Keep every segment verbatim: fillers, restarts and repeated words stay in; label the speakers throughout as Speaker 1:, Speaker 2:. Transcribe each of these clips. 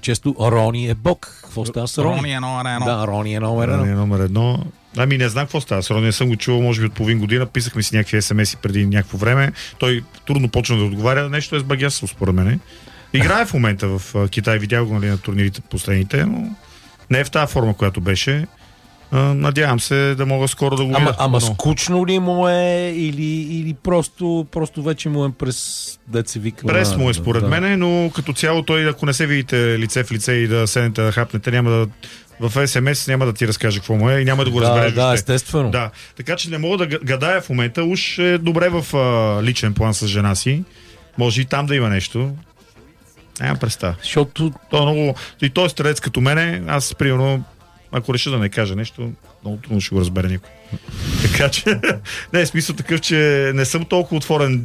Speaker 1: често Рони е бог. Какво става с Рони?
Speaker 2: Рони е номер едно.
Speaker 1: Да, Рони е номер едно.
Speaker 3: Рони е номер едно. Ами не знам какво става. С Рони не съм го чувал, може би от половин година. Писахме си някакви ес-ем-еси преди някакво време. Той трудно почна да отговаря. Нещо е с багясъл, според мен. Играе в момента в Китай. Видях го, нали, на турнирите последните, но не е в тази форма, която беше. Надявам се да мога скоро да го видя.
Speaker 1: Ама, ама скучно ли му е или, или просто, просто вече му е през деца вика?
Speaker 3: Прес му е според да. мен, но като цяло той, ако не се видите лице в лице и да седнете да хапнете, няма да в ес-ем-ес няма да ти разкаже какво му е и няма да го
Speaker 1: да,
Speaker 3: разбереш.
Speaker 1: Да, естествено.
Speaker 3: Да, така че не мога да гадая в момента. Уж е добре в а, личен план с жена си. Може и там да има нещо. Нямам представа.
Speaker 1: Защото...
Speaker 3: Той е много... И той е стрелец като мене. Аз, примерно, ако реша да не кажа нещо, много трудно ще го разбере никой. Така че... не, е смисъл такъв, че не съм толкова отворен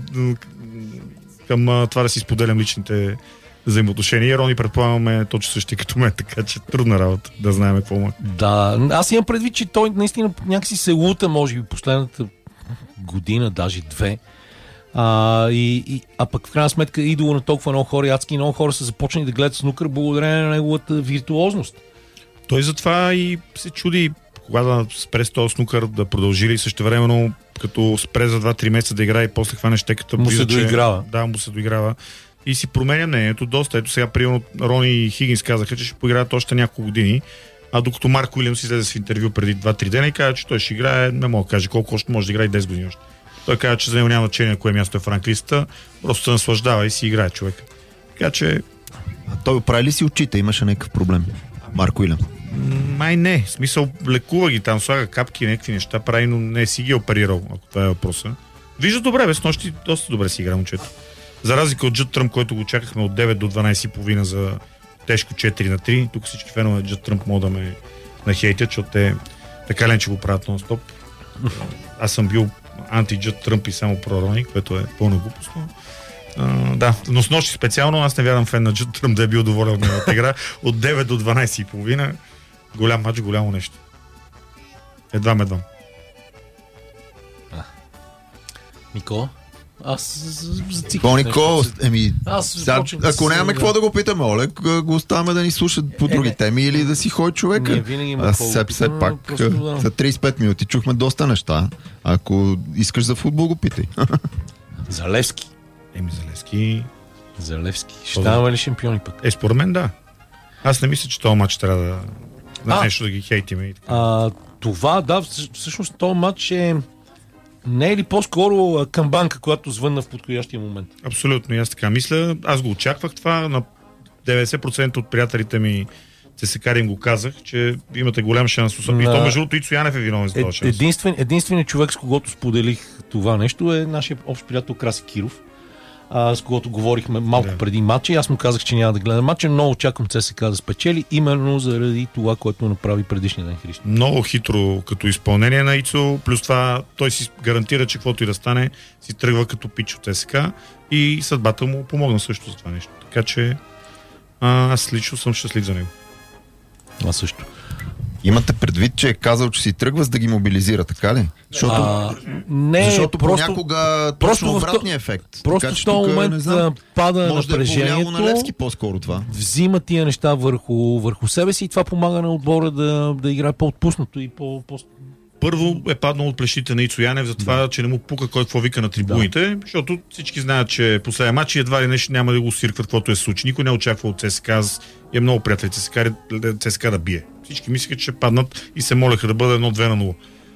Speaker 3: към а, това да си споделям личните взаимоотношения. И Рони, предполагаме, точно същи като мен, така че трудна работа да знаем какво му.
Speaker 1: Да, аз имам предвид, че той наистина някакси се лута, може би последната година, даже две. А, и, и, а пък в крайна сметка идоло на толкова много хора, адски много хора са започнали да гледат снукър благодарение на неговата виртуозност.
Speaker 3: Той затова и се чуди кога да спре с този снукър, да продължи ли същевременно, като спре за два-три месеца да играе и после хване щеката.
Speaker 1: Му се доиграва.
Speaker 3: Да, му се доиграва. И си променя мнението доста. Ето сега, примерно, Рони и Хигинс казаха, че ще поиграят още няколко години, а докато Марк Уилямс излезе в интервю преди два-три дена и каза, че той ще играе, не мога да каже колко още може да играе десет години още. Той каза, че за него няма значение кое място е в ранглистата, просто се наслаждава и си играе човек. Така че...
Speaker 4: А той оправи ли си очите? Имаше някакъв проблем? Марк Уилямс?
Speaker 3: Май не. В смисъл, лекува ги там, слага капки и някакви неща прави, но не си ги оперирал, ако това е въпроса. Вижда добре, без нощи доста добре си игра момчето. За разлика от Джуд Тръмп, който го чакахме от девет до дванайсет и половина за тежко четири на три. Тук всички фенове Джуд Тръмп могат да ме нахейтят, защото те така лен, че го правят нон-стоп. Аз съм бил анти-Джуд Тръмп и само про Рони, което е пълна глупост. Uh, да, но с нощи специално аз не вярвам фен на Джуд Тръмп да е бил доволен от неговата игра. От девет до дванайсет и половина. Голям мач, голямо нещо. Едвам, едвам.
Speaker 1: Никола? Аз зациклих.
Speaker 4: О, Никола, еми, сега, ако нямаме какво да го питаме, Олег, го оставаме да ни слушат по други е, теми или да си ходи човека. Аз все, все пак да. За трийсет и пет минути чухме доста неща. Ако искаш за футбол, го питай.
Speaker 1: За Левски.
Speaker 3: Еми за Левски.
Speaker 1: За Левски. Ще ставаме ли шампиони пък?
Speaker 3: Е, според мен да. Аз не мисля, че този матч трябва да, да нещо да ги хейтиме. И така.
Speaker 1: А, това, да, всъщност този матч е не е ли по-скоро камбанка, която звънна в подходящия момент?
Speaker 3: Абсолютно, и аз така мисля. Аз го очаквах това. На деветдесет процента от приятелите ми цесекари им го казах, че имате голям шанс. На... И то между другото Ицо Янев е виновен за този шанс.
Speaker 1: Единствен, единственият човек, с когото споделих това нещо, е нашия общ приятел Краси Киров, а, с когото говорихме малко да. преди матча и аз му казах, че няма да гледам матча, но очаквам ЦСКА да спечели, именно заради това, което направи предишния ден Христо.
Speaker 3: Много хитро като изпълнение на Ицо, плюс това той си гарантира, че каквото и да стане, си тръгва като пич от ЦСКА и съдбата му помогна също за това нещо. Така че а, аз лично съм щастлив за него.
Speaker 1: Аз също.
Speaker 4: Имате предвид, че е казал, че си тръгва, за да ги мобилизира, така ли? Защото,
Speaker 1: а, не,
Speaker 4: защото
Speaker 1: просто,
Speaker 4: понякога точно обратния ефект.
Speaker 1: Просто в този момент знам, пада
Speaker 4: може
Speaker 1: напрежението.
Speaker 4: Да е на Левски по-скоро това.
Speaker 1: Взима тия неща върху, върху себе си и това помага на отбора да, да играе по-отпуснато и по... по...
Speaker 3: Първо е паднал от плещите на Ицо Янев за това, да. че не му пука кой какво вика на трибуните, да. защото всички знаят, че последния матч и едва ли нещо няма да го сиркват, каквото е случи. Никой не очаква от ЦСКА и е много приятели ЦСКА, ЦСКА да бие. Всички мислиха, че ще паднат и се молеха да бъде едно-две на нула.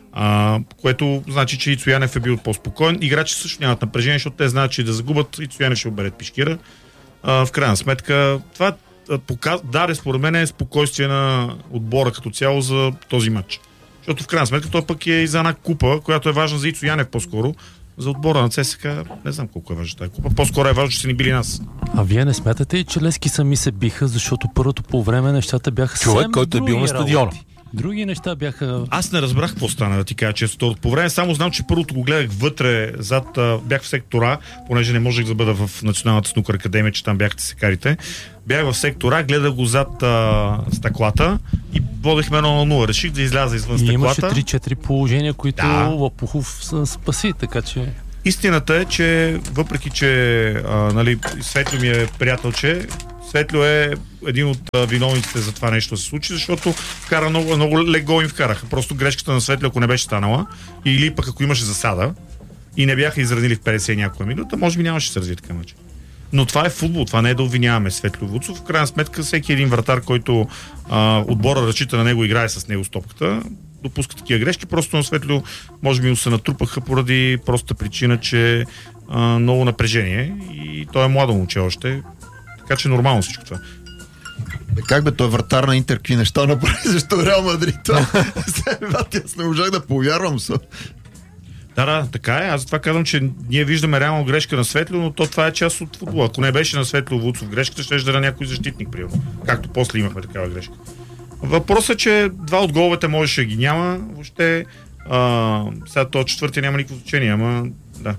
Speaker 3: А, което значи, че Ицо Янев е бил по-спокоен. Играчи също нямат напрежение, защото те знаят, че да загубят, Ицо Янев ще обере пишкира. А, в крайна сметка, това показ... даде според мен е спокойствие на отбора като цяло за този матч. Защото в крайна сметка той пък е и за една купа, която е важна за Ицо Янев по-скоро. За отбора на ЦСКА не знам колко е важна тази купа. По-скоро е важно, че са ни били нас.
Speaker 5: А вие не смятате ли, че Левски сами се биха, защото първото по време нещата бяха
Speaker 1: човек, който е бил на стадиона.
Speaker 5: Други неща бяха...
Speaker 3: Аз не разбрах какво стана, да ти кажа често. По време само знам, че първото го гледах вътре, зад, бях в сектора, понеже не можех да бъда в Националната снукър академия, че там бяхте секарите. Бях в сектора, гледах го зад а, стъклата и водехме едно на нула. Реших да изляза извън стъклата.
Speaker 5: И имаше три-четири положения, които
Speaker 3: да.
Speaker 5: Лапухов спаси, така че...
Speaker 3: Истината е, че въпреки, че а, нали, Светло ми е приятелче, Светло е един от виновниците за това нещо да се случи, защото вкара много, много лего им вкараха. Просто грешката на Светло, ако не беше станала, или пък ако имаше засада и не бяха изранили в петдесет някоя минута, може би нямаше да се развие така начин. Но това е футбол, това не е да обвиняваме Светло Вуцов. В крайна сметка всеки един вратар, който а, отбора разчита на него, играе с него стопката, допуска такива грешки. Просто на Светло може би му се натрупаха поради простата причина, че а, много напрежение и той е младо момче още. Така че нормално всичко това.
Speaker 4: Бе, как бе, той вратар на Интер какви неща направи, защо Реал Мадрид това? Аз не можах да повярвам са.
Speaker 3: Да, да, така е. Аз затова казвам, че ние виждаме реално грешка на Светло, но то това е част от футбола. Ако не беше на Светло Вуцов грешката, ще да на някой защитник, примерно. Както после имахме такава грешка. Въпросът е, че два от головете можеше да ги няма. Въобще, а, сега то четвъртия няма никакво значение, ама да.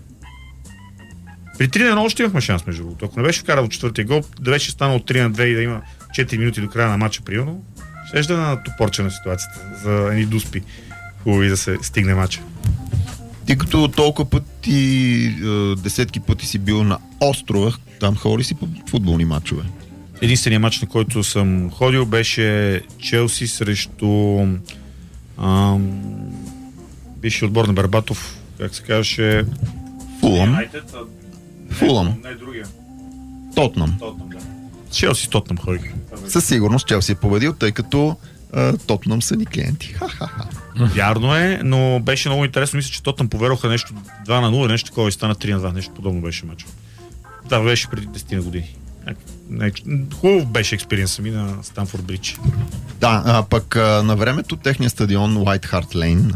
Speaker 3: При три на едно още имахме шанс, между другото. Ако не беше вкарал четвъртия гол, да беше станал три на две и да има четири минути до края на матча, примерно, ще да на топорче на ситуацията за едни дуспи. Хубави да се стигне матча.
Speaker 4: Ти като толкова пъти, десетки пъти си бил на острова, там ходи си по футболни матчове?
Speaker 3: Единственият матч, на който съм ходил, беше Челси срещу ам, бивши отбор на Бербатов, как се казваше?
Speaker 4: Фулъм. Фулъм.
Speaker 3: Не, не другия.
Speaker 4: Тотнам.
Speaker 3: Тотнам, да. Челси Тотнам ходих.
Speaker 4: Със сигурност Челси е победил, тъй като а, Тотнам са ни клиенти. Ха-ха-ха.
Speaker 3: Вярно е, но беше много интересно. Мисля, че Тотнам повероха нещо два на нула, нещо такова и стана три на два. Нещо подобно беше матч. Да, беше преди десет на години. Хубав беше експириенса ми на Станфорд Бридж.
Speaker 4: Да, а пък а, на времето техния стадион White Hart Lane,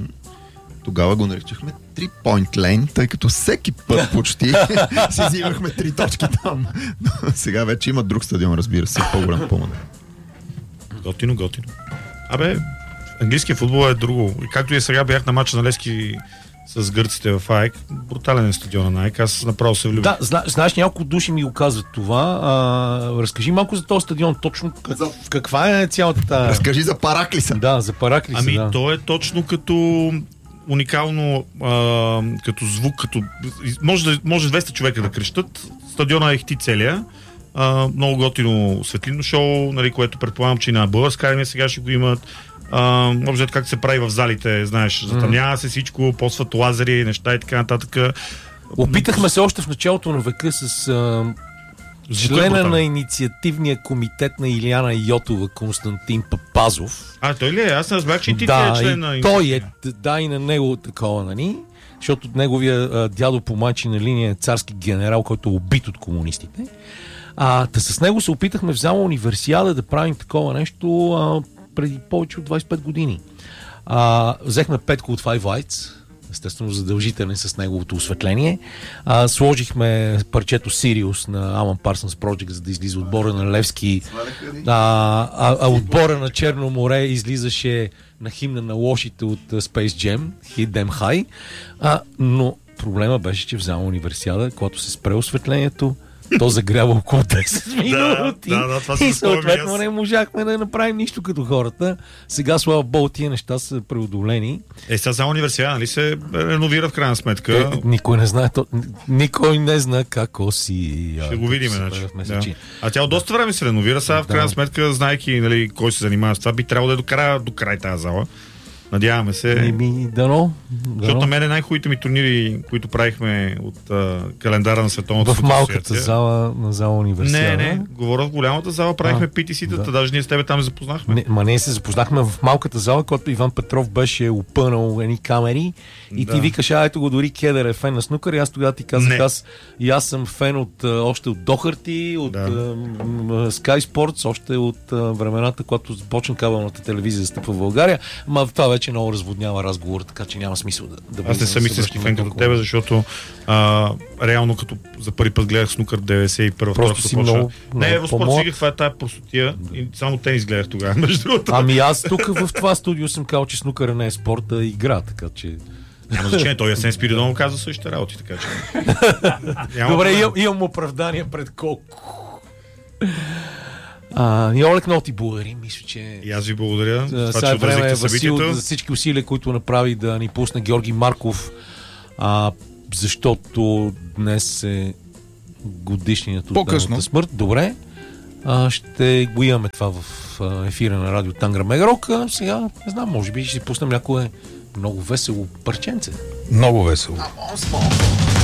Speaker 4: тогава го наричахме три Point Lane, тъй като всеки път почти си взимахме три точки там. Но сега вече има друг стадион, разбира се, по-голям по-модерен.
Speaker 3: Готино, готино. Абе, английският футбол е друго. И както и сега бях на матча на Левски с гърците в АЕК, брутален е стадиона на АЕК, аз направо се влюбих.
Speaker 1: Да, зна, знаеш, няколко души ми го казват това. А, разкажи малко за този стадион, точно как, в каква е цялата тази...
Speaker 4: Разкажи за Параклиса.
Speaker 1: Да, за Параклиса,
Speaker 3: Ами,
Speaker 1: да.
Speaker 3: то е точно като уникално, а, като звук, като... Може, може двеста човека да крещат. Стадиона е хти целия. А, много готино светлинно шоу, нали, което предполагам, че и на Българска армия сега ще го имат. Може как се прави в залите, знаеш, затъмнява се всичко, посват лазери, неща и така нататък.
Speaker 1: Опитахме се още в началото на века с а, члена на инициативния комитет на Илияна Йотова, Константин Папазов.
Speaker 3: А, той ли е? Аз не разбрах, че и ти
Speaker 1: да,
Speaker 3: е член на
Speaker 1: инициативния. Той е, да, и на него такова, нали? Защото неговия а, дядо по майчина линия е царски генерал, който е убит от комунистите. А, та с него се опитахме в зала Универсиада да правим такова нещо а, преди повече от двайсет и пет години. А, взехме Петко от Five Lights, естествено задължителен с неговото осветление. А, сложихме парчето Sirius на Alan Parsons Project, за да излиза отбора на Левски. А, а, а отбора на Черно море излизаше на химна на лошите от Space Jam, Hit Them High. А, но проблема беше, че в зала Универсиада, когато се спре осветлението, то загрява около десет минути.
Speaker 3: Да, да, това
Speaker 1: и съответно не можахме да направим нищо като хората. Сега, слава богу, тия неща са преодолени.
Speaker 3: Е, сега за университета, нали се реновира в крайна сметка?
Speaker 1: Е, никой не знае, то, никой не знае какво си.
Speaker 3: Ще го видим, значи. Да. А тя от доста време се реновира, сега в крайна сметка, знаеки, нали, кой се занимава с това, би трябвало да е до края, до край тази зала. Надяваме се.
Speaker 1: Не би дано.
Speaker 3: Защото на мен е най-хубавите ми турнири, които правихме от а, календара на Световната
Speaker 1: в малката зала на зала Универсиада.
Speaker 3: Не, не, говоря в голямата зала, правихме пи ти си-тата, да. Даже ние с тебе там запознахме.
Speaker 1: Не, ма ние се запознахме в малката зала, когато Иван Петров беше опънал едни камери и да. Ти викаш, а ето го, дори Кедър е фен на снукър, и аз тогава ти казах, аз, и аз съм фен от, още от Дохарти, от да. uh, Sky Sports, още от uh, времената, когато започна кабелната телевизия да стъпва в България, ма това вече много разводнява разговор, така че няма смисъл да, да
Speaker 3: аз не съм истински фен като тебе, защото а, реално като за първи път гледах снукър деветдесет и първа.
Speaker 1: Просто си много,
Speaker 3: не, много в спорт си това е тая простотия и само тенис гледах тогава, между другото.
Speaker 1: Ами аз тук в това студио съм казал, че снукъра не е спорт, а игра, така че...
Speaker 3: Няма значение, той Асен Спиридонов каза същите работи, така че...
Speaker 1: Добре, имам, имам оправдание пред колко. А, и Олег, много ти благодарим, мисля, че...
Speaker 3: И аз ви благодаря.
Speaker 1: За, това, че време е Васил за всички усилия, които направи да ни пусне Георги Марков, а, защото днес е годишният от неговата смърт. Добре. А, ще го имаме това в ефира на радио Тангра Мегарок. Сега, не знам, може би ще си пуснем някое много весело парченце.
Speaker 2: Много весело.